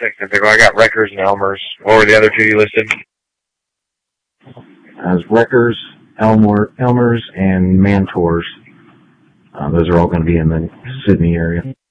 Technical. I got Wreckers and Elmers. What were the other two you listed? As Wreckers, Elmers, and Mantors. Those are all going to be in the Sydney area.